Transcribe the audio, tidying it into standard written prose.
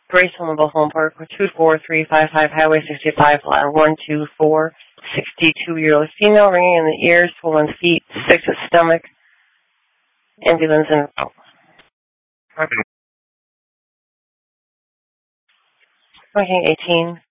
Graceville Mobile Home Park, 24355 Highway 65, line 124, 62-year-old female, ringing in the ears, swollen feet, sick to stomach, ambulance and route. Okay. 18.